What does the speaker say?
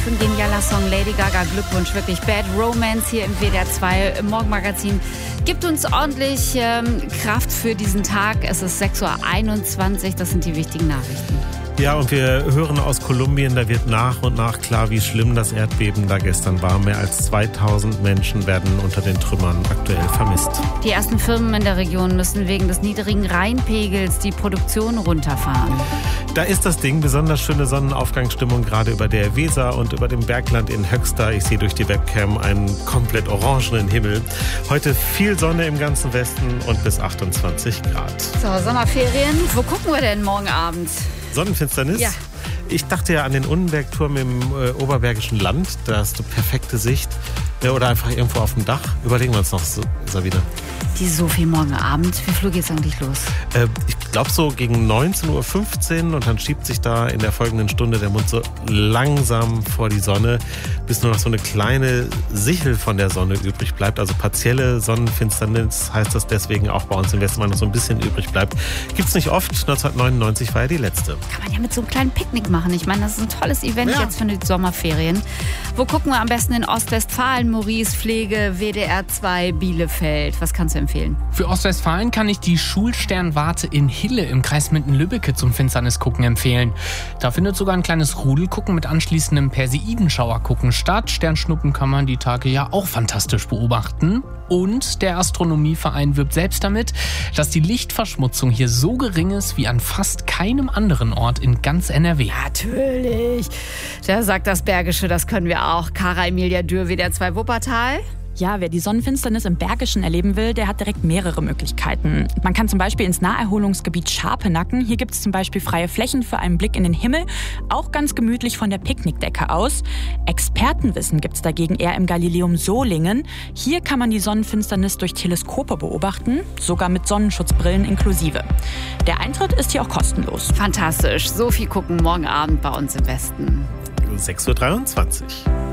Ein genialer Song, Lady Gaga, Glückwunsch, wirklich. Bad Romance hier im WDR 2 im Morgenmagazin. Gibt uns ordentlich Kraft für diesen Tag. Es ist 6:21 Uhr, das sind die wichtigen Nachrichten. Ja, und wir hören aus Kolumbien, da wird nach und nach klar, wie schlimm das Erdbeben da gestern war. Mehr als 2000 Menschen werden unter den Trümmern aktuell vermisst. Die ersten Firmen in der Region müssen wegen des niedrigen Rheinpegels die Produktion runterfahren. Da ist das Ding, besonders schöne Sonnenaufgangsstimmung gerade über der Weser und über dem Bergland in Höxter. Ich sehe durch die Webcam einen komplett orangenen Himmel. Heute viel Sonne im ganzen Westen und bis 28 Grad. So, Sommerferien. Wo gucken wir denn morgen Abend? Sonnenfinsternis? Ja. Ich dachte ja an den Unnenbergturm im Oberbergischen Land. Da hast du perfekte Sicht. Oder einfach irgendwo auf dem Dach. Überlegen wir uns noch, Sabine. Die Sophie morgen Abend. Wie früh geht's eigentlich los? Ich glaube so gegen 19:15 Uhr und dann schiebt sich da in der folgenden Stunde der Mond so langsam vor die Sonne, bis nur noch so eine kleine Sichel von der Sonne übrig bleibt. Also partielle Sonnenfinsternis heißt das deswegen auch bei uns im Westen, weil noch so ein bisschen übrig bleibt. Gibt's nicht oft. 1999 war ja die letzte. Kann man ja mit so einem kleinen Picknick machen. Ich meine, das ist ein tolles Event jetzt für die Sommerferien. Wo gucken wir am besten? In Ostwestfalen, Maurice, Pflege, WDR 2, Bielefeld. Was kannst du empfehlen? Für Ostwestfalen kann ich die Schulsternwarte in Hille im Kreis Minden-Lübbecke zum Finsternisgucken empfehlen. Da findet sogar ein kleines Rudelgucken mit anschließendem Perseidenschauergucken statt. Sternschnuppen kann man die Tage ja auch fantastisch beobachten. Und der Astronomieverein wirbt selbst damit, dass die Lichtverschmutzung hier so gering ist wie an fast keinem anderen Ort in ganz NRW. Natürlich. Da sagt das Bergische, das können wir auch. Kara Emilia Dürr, WDR 2 Wuppertal. Ja, wer die Sonnenfinsternis im Bergischen erleben will, der hat direkt mehrere Möglichkeiten. Man kann zum Beispiel ins Naherholungsgebiet Scharpenacken. Hier gibt es zum Beispiel freie Flächen für einen Blick in den Himmel. Auch ganz gemütlich von der Picknickdecke aus. Expertenwissen gibt es dagegen eher im Galileum Solingen. Hier kann man die Sonnenfinsternis durch Teleskope beobachten, sogar mit Sonnenschutzbrillen inklusive. Der Eintritt ist hier auch kostenlos. Fantastisch. Sophie gucken morgen Abend bei uns im Westen. 6:23 Uhr.